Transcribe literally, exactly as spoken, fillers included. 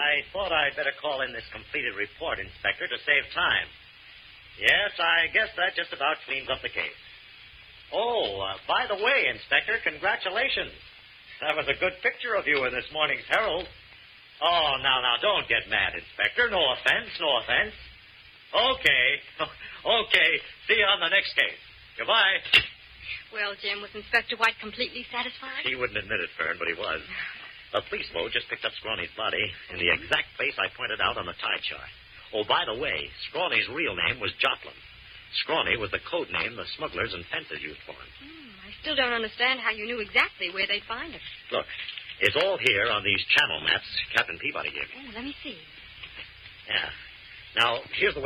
I thought I'd better call in this completed report, Inspector, to save time. Yes, I guess that just about cleans up the case. Oh, uh, by the way, Inspector, congratulations. That was a good picture of you in this morning's Herald. Oh, now, now, don't get mad, Inspector. No offense, no offense. Okay. Okay. See you on the next case. Goodbye. Well, Jim, was Inspector White completely satisfied? He wouldn't admit it, Fern, but he was. The police boat just picked up Scrawny's body in the exact place I pointed out on the tide chart. Oh, by the way, Scrawny's real name was Joplin. Scrawny was the code name the smugglers and fences used for him. Hmm, I still don't understand how you knew exactly where they'd find him. Look, it's all here on these channel maps Captain Peabody gave me. Oh, let me see. Yeah. Now, here's the way